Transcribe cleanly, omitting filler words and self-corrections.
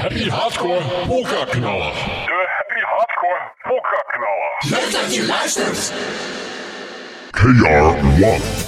Happy Hardcore Polka Knallen. De Happy Hardcore Polka Knallen. Leuk dat je luistert. KR1.